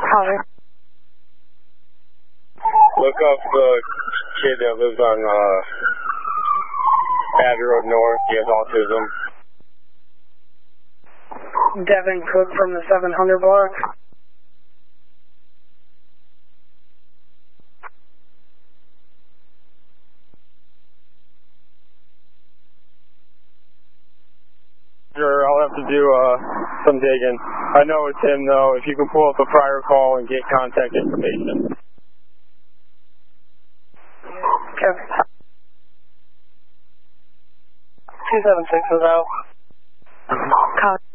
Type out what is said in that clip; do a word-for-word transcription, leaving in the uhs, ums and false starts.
Copy. Look up the kid that lives on uh, Abbey Road North. He has autism. Devin Cook from the seven hundred block. Sure, I'll have to do uh, some digging. I know it's him, though. If you can pull up a prior call and get contact information. Kevin. two seven six is out. Copy.